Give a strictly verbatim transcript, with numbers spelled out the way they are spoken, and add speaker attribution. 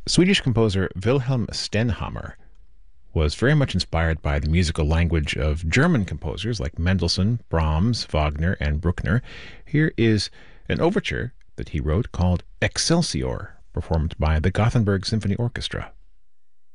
Speaker 1: Swedish composer Wilhelm Stenhammar was very much inspired by the musical language of German composers like Mendelssohn, Brahms, Wagner, and Bruckner. Here is an overture that he wrote called Excelsior, performed by the Gothenburg Symphony Orchestra.